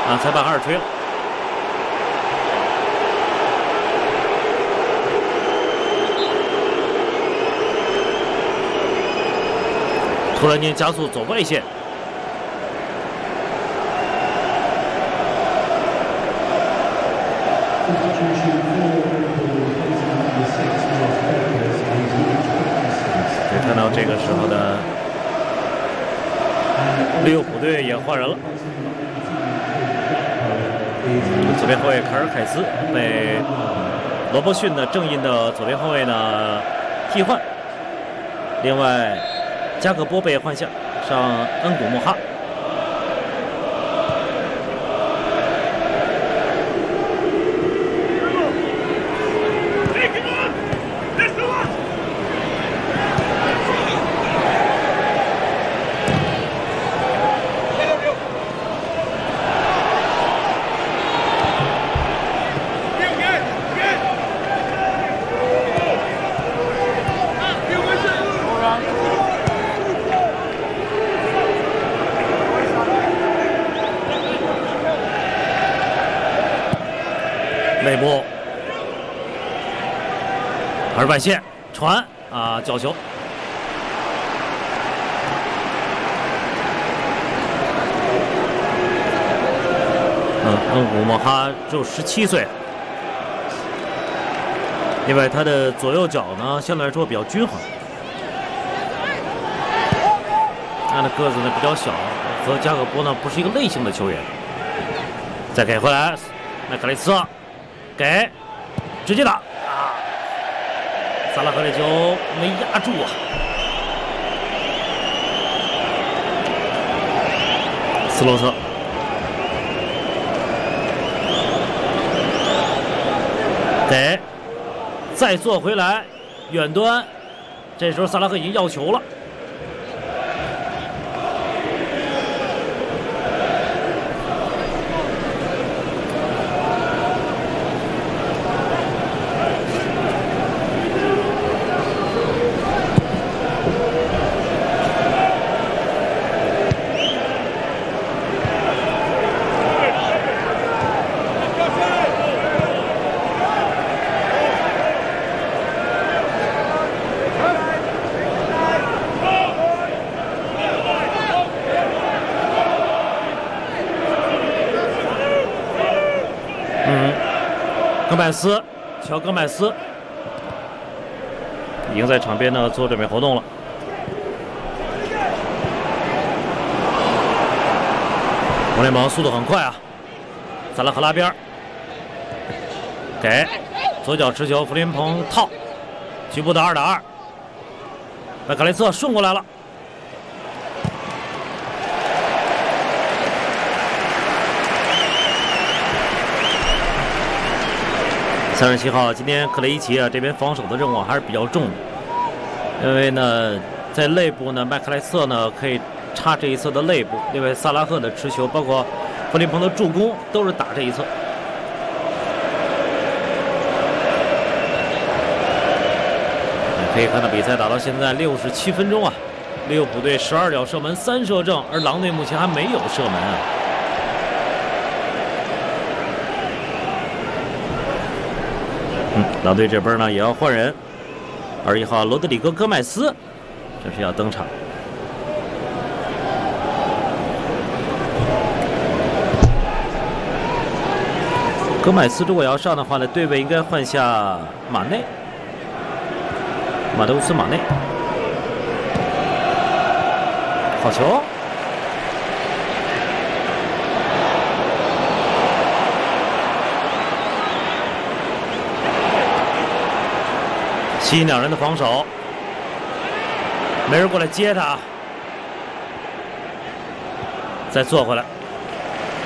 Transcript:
啊，裁判还是吹了。突然间加速走外线。 可以看到这个时候的利物浦队也换人了，左边后卫卡尔凯斯被罗伯逊的正印的左边后卫呢替换，另外加格波被换下，上恩古莫哈。 内部，还是外线传啊，角球。恩古莫哈只有17岁，另外他的左右脚呢相对来说比较均衡，他的个子呢比较小，和加格波呢不是一个类型的球员。再给回来，麦克雷斯。 给，直接打啊！萨拉赫这球没压住啊！斯洛特给，再做回来，远端，这时候萨拉赫已经要球了。 戈麦斯，乔戈麦斯已经在场边呢做准备活动了。红联盟速度很快啊！萨拉赫拉边，给左脚持球，弗林彭套，局部的2打2，麦卡雷瑟顺过来了。 37号，今天克雷伊奇啊这边防守的任务还是比较重的，因为呢，在内部呢，麦克莱瑟呢可以插这一侧的内部，另外萨拉赫的持球，包括弗林彭的助攻都是打这一侧。可以看到比赛打到现在67分钟啊，利物浦队12脚射门3射正，而狼队目前还没有射门啊。 狼队这边呢也要换人，21号罗德里戈·戈麦斯，这是要登场。戈麦斯如果要上的话呢，对位应该换下马内，马德乌斯·马内。好球！吸引2人的防守，没人过来接他，再做回来。